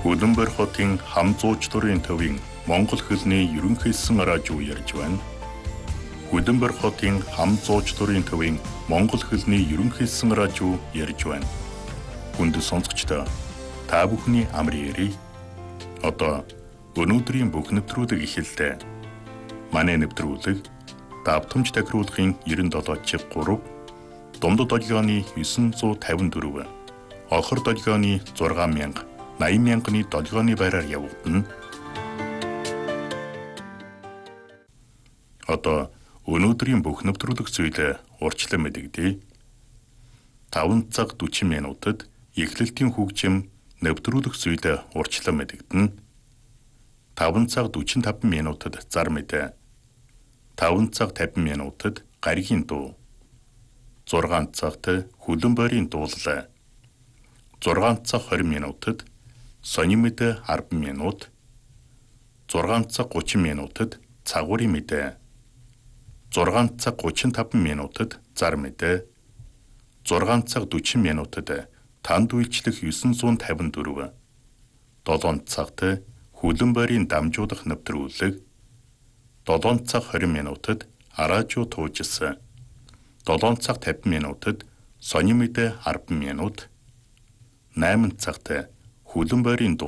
Улаанбаяр хотын хам зуучлалын төвийн монгол хэлний ерөнхийсэн радио ярьж байна. Улаанбаяр хотын хам зуучлалын төвийн монгол хэлний ерөнхийсэн радио ярьж байна. Хүнд сонсогчдоо та бүхний амрын яриг. Одоо өнөөдрийн бүх нэвтрүүлэг эхэллээ. Манай нэвтрүүлэг давтамж тахируулахын 97.3, дундад долгионы 954, хохор долгионы 6000, 80,000-ны долгионы байраар явагдана. Одоо өнөөдрийн бүх нэвтрүүлэг зүйлээ урьдчилан мэдэгдэе. 5 цаг 40 минутад эхлэлтийн хөгжим нэвтрүүлэг зүйлээ урьдчилан мэдэгдэнэ. 5 цаг 45 минутад зар мэдээ. 5 цаг 50 минутад гаригийн дуу. 6 цагт хөлбөмбөөрийн дуулал. 6 цаг 20 минутад сонин мэдээ 10 минут. 6 цаг 30 минутад цагуурийн мэдээ. 6 цаг 35 минутад зар мэдээ. 6 цаг 40 минутад танд үйлчлэх 954. 7 цагт хөлбөмбөөрийн дамжуулах нэвтрүүлэг. 7 цаг 20 минутад радио туужсан. 7 цаг 50 минутад сонин мэдээ 10 минут. 8 цагт хөлбөмбөөрийн